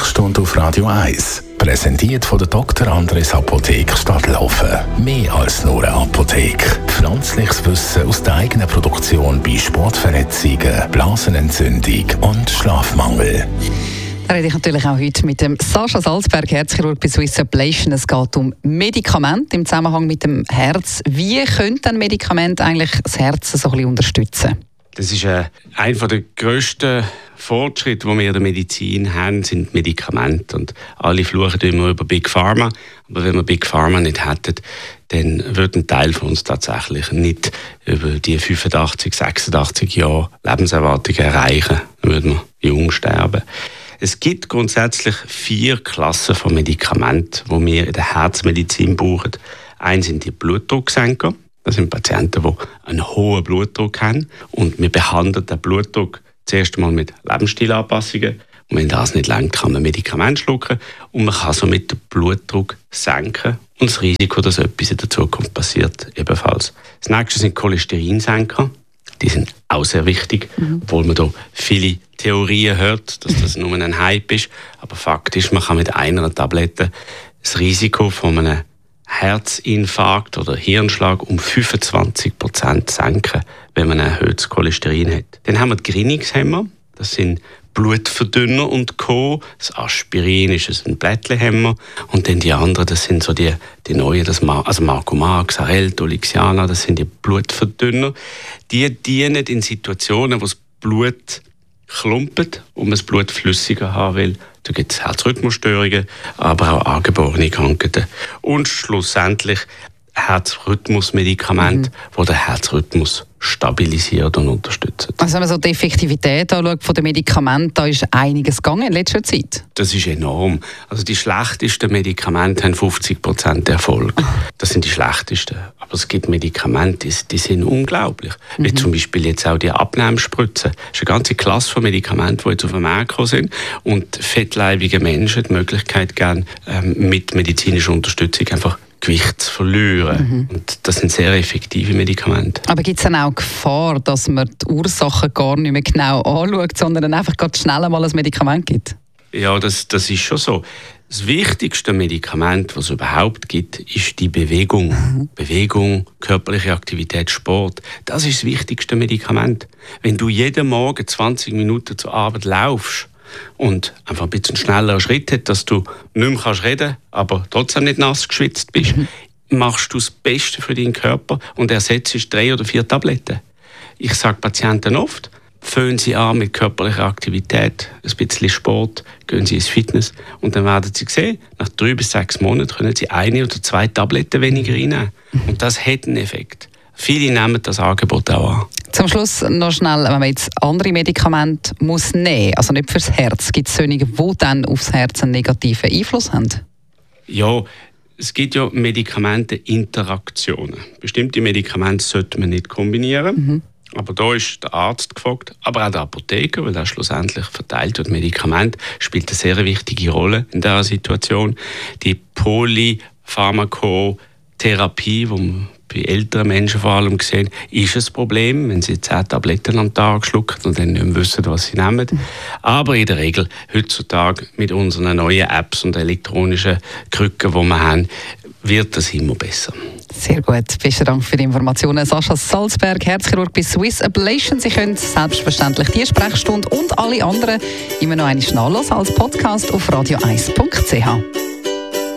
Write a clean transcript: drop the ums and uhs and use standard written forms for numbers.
Sprechstunde auf Radio 1. Präsentiert von der Dr. Andres Apotheke Stadtlaufen. Mehr als nur eine Apotheke. Pflanzliches Wissen aus der eigenen Produktion bei Sportverletzungen, Blasenentzündung und Schlafmangel. Da rede ich natürlich auch heute mit dem Sascha Salzberg, Herzchirurg bei Swiss Ablation. Es geht um Medikamente im Zusammenhang mit dem Herz. Wie könnte ein Medikament eigentlich das Herz so ein bisschen unterstützen? Das ist einer der grössten Fortschritte, die wir in der Medizin haben, sind Medikamente. Und alle fluchen immer über Big Pharma. Aber wenn wir Big Pharma nicht hätten, dann würde ein Teil von uns tatsächlich nicht über die 85, 86 Jahre Lebenserwartung erreichen. Dann würden wir jung sterben. Es gibt grundsätzlich 4 Klassen von Medikamenten, die wir in der Herzmedizin brauchen. Eins sind die Blutdrucksenker. Das sind Patienten, die einen hohen Blutdruck haben. Und wir behandeln den Blutdruck zuerst einmal mit Lebensstilanpassungen. Und wenn das nicht reicht, kann man Medikamente schlucken. Und man kann somit den Blutdruck senken. Und das Risiko, dass etwas in der Zukunft passiert, ebenfalls. Das nächste sind Cholesterinsenker. Die sind auch sehr wichtig, obwohl man da viele Theorien hört, dass das nur ein Hype ist. Aber Fakt ist, man kann mit einer Tablette das Risiko von einem Herzinfarkt oder Hirnschlag um 25% senken, wenn man ein erhöhtes Cholesterin hat. Dann haben wir die Gerinnungshemmer. Das sind Blutverdünner und Co. Das Aspirin ist ein Blättchenhemmer. Und dann die anderen, das sind so die neuen, also Marcomar, Xarelto, Lixiana, das sind die Blutverdünner. Die dienen in Situationen, wo das Blut klumpert und man das Blut flüssiger haben will. Da gibt es Herzrhythmusstörungen, aber auch angeborene Krankheiten. Und schlussendlich Herzrhythmusmedikamente, die den Herzrhythmus stabilisiert und unterstützt. Also wenn man so die Effektivität anschaut von den Medikamenten, da ist einiges gegangen in letzter Zeit. Das ist enorm. Also die schlechtesten Medikamente haben 50% Erfolg. Das sind die schlechtesten. Aber es gibt Medikamente, die sind unglaublich. Wie zum Beispiel jetzt auch die Abnehmspritzen. Das ist eine ganze Klasse von Medikamenten, die jetzt auf den Markt gekommen sind. Und fettleibige Menschen die Möglichkeit geben, mit medizinischer Unterstützung einfach Gewicht zu verlieren. Und das sind sehr effektive Medikamente. Aber gibt es dann auch Gefahr, dass man die Ursachen gar nicht mehr genau anschaut, sondern dann einfach ganz schnell mal ein Medikament gibt? Ja, das ist schon so. Das wichtigste Medikament, was es überhaupt gibt, ist die Bewegung. Bewegung, körperliche Aktivität, Sport. Das ist das wichtigste Medikament. Wenn du jeden Morgen 20 Minuten zur Arbeit laufst, und einfach ein bisschen schneller Schritt hat, dass du nicht mehr reden kannst, aber trotzdem nicht nass geschwitzt bist, machst du das Beste für deinen Körper und ersetzt 3 oder 4 Tabletten. Ich sage Patienten oft, fangen Sie an mit körperlicher Aktivität, ein bisschen Sport, gehen Sie ins Fitness und dann werden Sie sehen, nach 3 bis 6 Monaten können Sie 1 oder 2 Tabletten weniger einnehmen. Und das hat einen Effekt. Viele nehmen das Angebot auch an. Zum Schluss noch schnell, wenn man jetzt andere Medikamente muss nehmen, also nicht fürs Herz, gibt es solche, die dann aufs Herz einen negativen Einfluss haben? Ja, es gibt ja Medikamenteninteraktionen. Bestimmte Medikamente sollte man nicht kombinieren. Aber da ist der Arzt gefragt, aber auch der Apotheker, weil er schlussendlich verteilt wird. Medikament spielt eine sehr wichtige Rolle in dieser Situation. Die Polypharmakotherapie, die man bei älteren Menschen vor allem gesehen, ist ein Problem, wenn sie 10 Tabletten am Tag schlucken und dann nicht mehr wissen, was sie nehmen. Aber in der Regel heutzutage mit unseren neuen Apps und elektronischen Krücken, die wir haben, wird das immer besser. Sehr gut. Besten Dank für die Informationen. Sascha Salzberg, Herzchirurg bei Swiss Ablation. Sie können selbstverständlich die Sprechstunde und alle anderen immer noch einmal nachhören als Podcast auf radio1.ch.